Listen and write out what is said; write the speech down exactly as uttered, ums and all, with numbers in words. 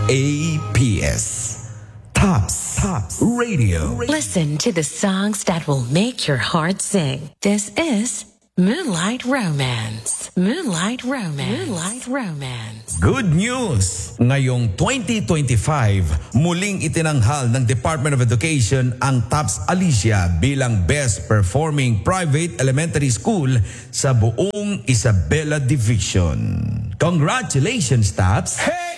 A P S. Tops, Tops Radio. Listen to the songs that will make your heart sing. This is Moonlight Romance. Moonlight Romance. Moonlight Romance. Good news! Ngayong twenty twenty-five, muling itinanghal ng Department of Education ang TOPS Alicia bilang Best Performing Private Elementary School sa buong Isabela Division. Congratulations, TOPS! Hey!